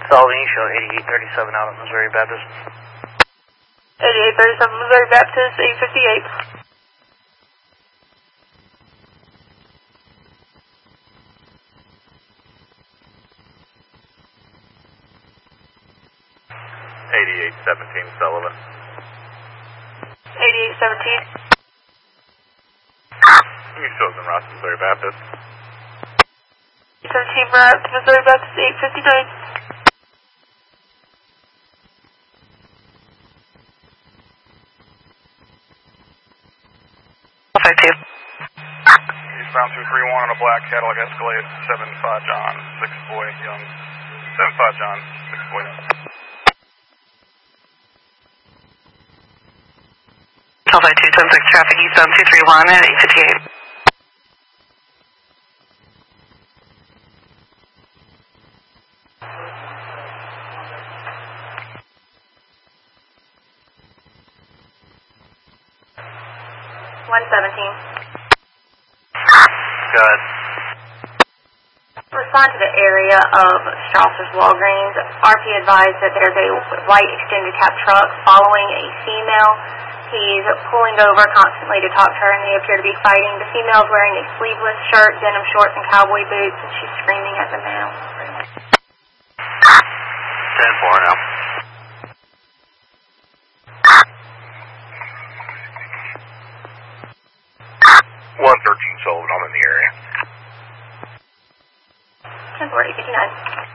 Sullivan, you show 8837 out of Missouri Baptist. 8837 Missouri Baptist, 858. Sullivan. 8817. You show them Ross, Missouri Baptist. 17 Ross, Missouri Baptist, 859. Eastbound 231 on a black Cadillac Escalade, 75 John, 6 boy young. 75 John, 6 boy young. Delta 276 traffic eastbound 231 at 858. Good. Respond to the area of Strasser's Walgreens. RP advised that there's a white extended cab truck following a female. He's pulling over constantly to talk to her, and they appear to be fighting. The female's wearing a sleeveless shirt, denim shorts, and cowboy boots, and she's screaming at the male. 10-4 now. Sullivan, I'm in the area. 10-4, 859.